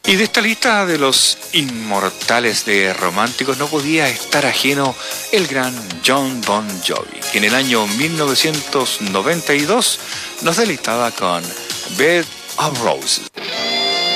Y de esta lista de los inmortales de románticos no podía estar ajeno el gran Jon Bon Jovi, que en el año 1992 nos deleitaba con Bed of Roses.